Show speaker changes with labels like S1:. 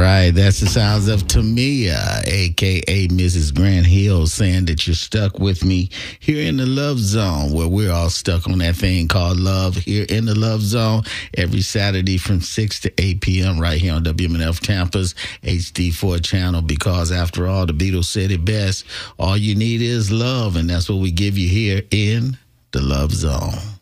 S1: right, that's the sounds of Tamia, a.k.a. Mrs. Grant Hill, saying that you're stuck with me here in the Love Zone, where we're all stuck on that thing called love here in the Love Zone every Saturday from 6 to 8 p.m. right here on WMNF Tampa's HD4 channel, because after all, the Beatles said it best, all you need is love, and that's what we give you here in the Love Zone.